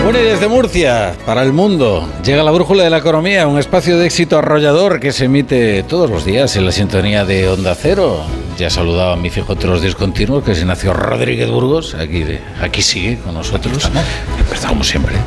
Bueno, y desde Murcia, para el mundo, llega la Brújula de la Economía, un espacio de éxito arrollador que se emite todos los días en la sintonía de Onda Cero. Ya saludaba a mi fijo entre los discontinuos, que es Ignacio Rodríguez Burgos, aquí sigue con nosotros, como siempre.